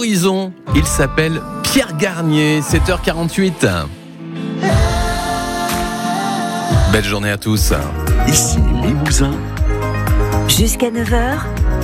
d'horizon. Il s'appelle Pierre Garnier, 7h48. Belle journée à tous. Ici Limousin. Jusqu'à 9h.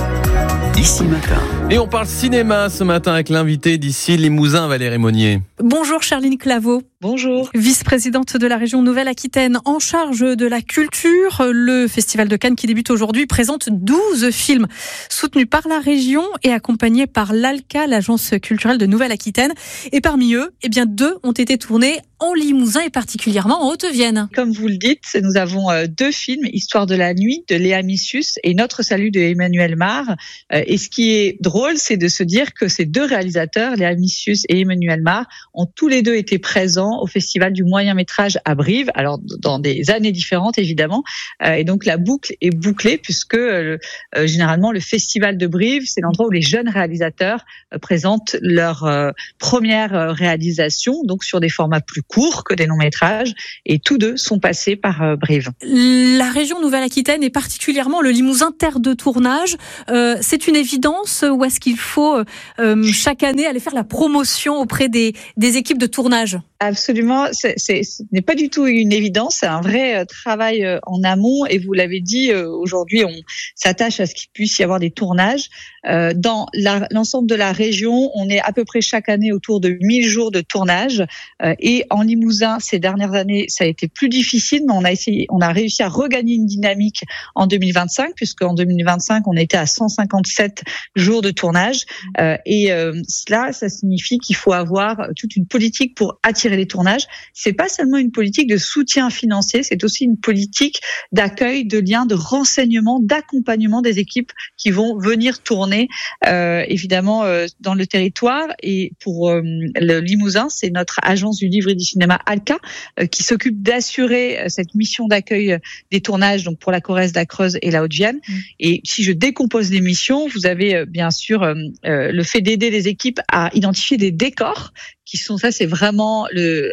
D'ici matin. Et on parle cinéma ce matin avec l'invité d'ici Limousin, Valérie Monnier. Bonjour Charline Claveau. Bonjour. Vice-présidente de la région Nouvelle-Aquitaine en charge de la culture. Le Festival de Cannes qui débute aujourd'hui présente 12 films soutenus par la région et accompagnés par l'ALCA, l'agence culturelle de Nouvelle-Aquitaine. Et parmi eux, 2 ont été tournés en Limousin et particulièrement en Haute-Vienne. Comme vous le dites, nous avons 2 films, Histoire de la nuit de Léa Missius et Notre salut de Emmanuel Mar. Et ce qui est drôle, c'est de se dire que ces 2 réalisateurs, Léa Missius et Emmanuel Mar, ont tous les 2 été présents au Festival du moyen-métrage à Brive, alors dans des années différentes évidemment, et donc la boucle est bouclée puisque généralement le Festival de Brive, c'est l'endroit où les jeunes réalisateurs présentent leur première réalisation, donc sur des formats plus courts que des longs-métrages, et tous 2 sont passés par Brive. La région Nouvelle-Aquitaine et particulièrement le Limousin, terre de tournage, c'est une évidence ou est-ce qu'il faut chaque année aller faire la promotion auprès des équipes de tournage ? Absolument, ce n'est pas du tout une évidence, c'est un vrai travail en amont et vous l'avez dit, aujourd'hui on s'attache à ce qu'il puisse y avoir des tournages. Dans l'ensemble de la région, on est à peu près chaque année autour de 1000 jours de tournage et en Limousin, ces dernières années, ça a été plus difficile, mais on a réussi à regagner une dynamique en 2025 puisqu'en 2025, on était à 157 jours de tournage et cela, ça signifie qu'il faut avoir toute une politique pour attirer les tournages. C'est pas seulement une politique de soutien financier, c'est aussi une politique d'accueil, de lien, de renseignement, d'accompagnement des équipes qui vont venir tourner évidemment dans le territoire. Et pour le Limousin, c'est notre agence du livre et du cinéma ALCA qui s'occupe d'assurer cette mission d'accueil des tournages, donc pour la Corrèze, la Creuse et la Haute-Vienne. Et si je décompose les missions, vous avez bien sûr le fait d'aider les équipes à identifier des décors qui sont, ça c'est vraiment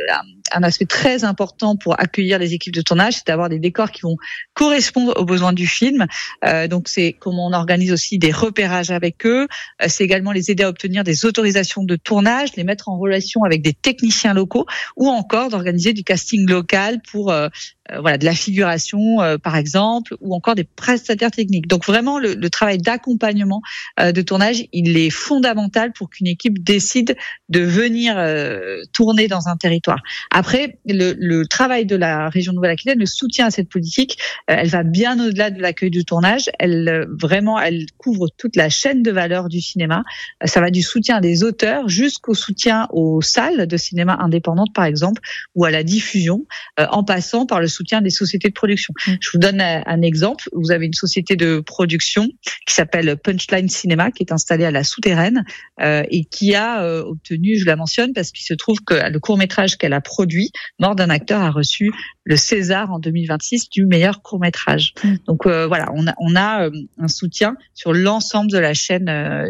un aspect très important pour accueillir les équipes de tournage, c'est d'avoir des décors qui vont correspondre aux besoins du film. Donc c'est comment on organise aussi des repérages avec eux. C'est également les aider à obtenir des autorisations de tournage, les mettre en relation avec des techniciens locaux ou encore d'organiser du casting local pour de la figuration par exemple, ou encore des prestataires techniques. Donc vraiment le travail d'accompagnement de tournage, il est fondamental pour qu'une équipe décide de venir tourner dans un territoire. Après, le travail de la région Nouvelle-Aquitaine, le soutien à cette politique, elle va bien au-delà de l'accueil du tournage. Elle couvre toute la chaîne de valeur du cinéma. Ça va du soutien des auteurs jusqu'au soutien aux salles de cinéma indépendantes, par exemple, ou à la diffusion, en passant par le soutien des sociétés de production. Je vous donne un exemple. Vous avez une société de production qui s'appelle Punchline Cinéma, qui est installée à la Souterraine et qui a obtenu, je la mentionne, parce qu'il se trouve que le court-métrage qu'elle a produit, Mort d'un acteur, a reçu le César en 2026 du meilleur court-métrage. Donc on a un soutien sur l'ensemble de la chaîne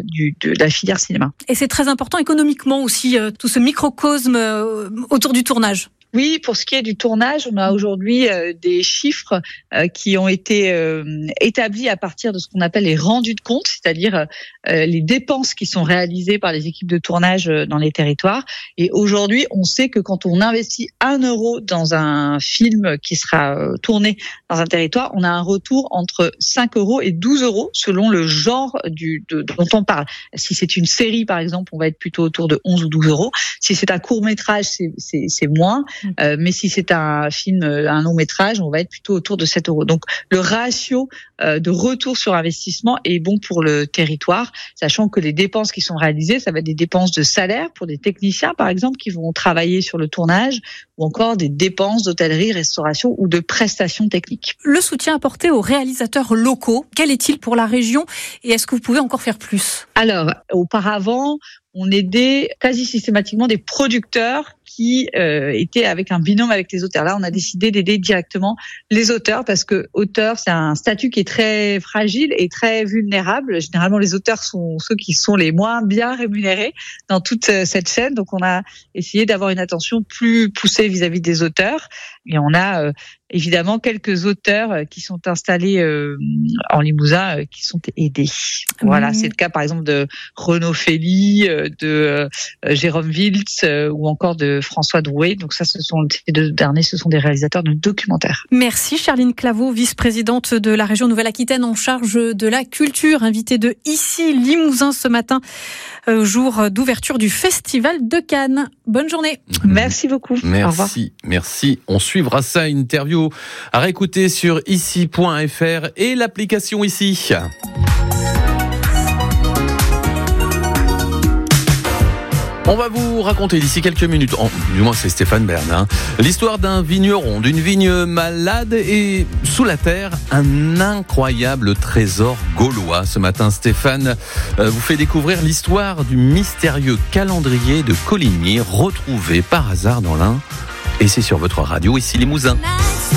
de la filière cinéma. Et c'est très important économiquement aussi, tout ce microcosme autour du tournage. Oui, pour ce qui est du tournage, on a aujourd'hui des chiffres qui ont été établis à partir de ce qu'on appelle les rendus de compte, c'est-à-dire les dépenses qui sont réalisées par les équipes de tournage dans les territoires. Et aujourd'hui, on sait que quand on investit 1 euro dans un film qui sera tourné dans un territoire, on a un retour entre 5 euros et 12 euros selon le genre dont on parle. Si c'est une série, par exemple, on va être plutôt autour de 11 ou 12 euros. Si c'est un court-métrage, c'est moins. Mais si c'est un film, un long métrage, on va être plutôt autour de 7 euros. Donc le ratio de retour sur investissement est bon pour le territoire, sachant que les dépenses qui sont réalisées, ça va être des dépenses de salaire pour des techniciens, par exemple, qui vont travailler sur le tournage, ou encore des dépenses d'hôtellerie, restauration ou de prestations techniques. Le soutien apporté aux réalisateurs locaux, quel est-il pour la région et est-ce que vous pouvez encore faire plus ? Alors, auparavant, on aidait quasi systématiquement des producteurs qui étaient avec un binôme avec les auteurs. Là, on a décidé d'aider directement les auteurs parce que auteur, c'est un statut qui est très fragile et très vulnérable. Généralement, les auteurs sont ceux qui sont les moins bien rémunérés dans toute cette chaîne. Donc, on a essayé d'avoir une attention plus poussée vis-à-vis des auteurs et on a évidemment quelques auteurs qui sont installés en Limousin qui sont aidés. Voilà, c'est le cas par exemple de Renaud Fély, de Jérôme Wiltz ou encore de François Drouet. Donc ça, ces deux derniers, ce sont des réalisateurs de documentaires. Merci Charline Claveau, vice-présidente de la région Nouvelle-Aquitaine en charge de la culture, invitée de Ici Limousin ce matin, jour d'ouverture du Festival de Cannes. Bonne journée. Merci beaucoup. Merci. Au revoir. Merci. On suivra ça, une interview à réécouter sur ici.fr et l'application Ici. On va vous raconter d'ici quelques minutes, du moins c'est Stéphane Bern, l'histoire d'un vigneron, d'une vigne malade et sous la terre, un incroyable trésor gaulois. Ce matin, Stéphane vous fait découvrir l'histoire du mystérieux calendrier de Coligny retrouvé par hasard dans l'Ain. Et c'est sur votre radio, Ici Limousin.